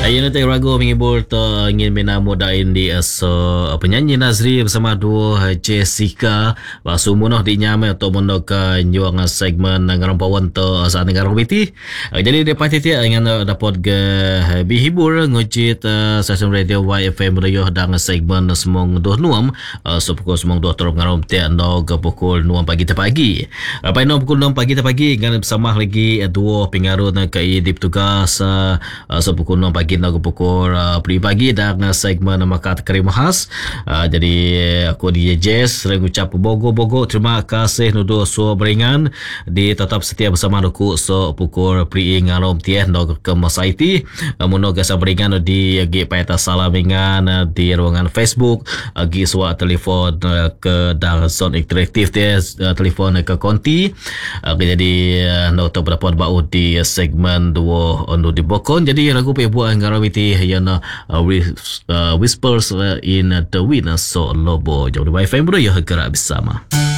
Ayah nanti ragu menghibur tu ingin menamu dain di penyanyi Nazri bersama dua Jessica basu munah di nyame atau menok nyuang segmen ngarang pawan tu saat ngarang biti. Jadi depan titik ingin dapat dihibur ngujit stesen radio YFM radio dan segmen semong dua nuam sepukul semong dua terus ngarang tiak no ke pukul 6 pagi pagi. Apa no pukul 6 pagi ingin bersama lagi dua pengaruh ke di petugas sepukul 6 pagi nak pukul pagi dan segmen makat karim khas. Jadi aku di Jess sering ucap bogo terima kasih nuduh so beringan di tetap setia bersama aku so pukul pri ngalom tieh no ke masaiti muno gasa beringan di gi paita salamingan di ruangan Facebook gi suat telefon ke dan sound interaktif dia telefon ke konti. Jadi no to berapa bau di segmen dua onu di bokon. Jadi ragu pe buat ngarawiti yana whispers in the wind so lobo jadi wifi bro ya gerak bersama.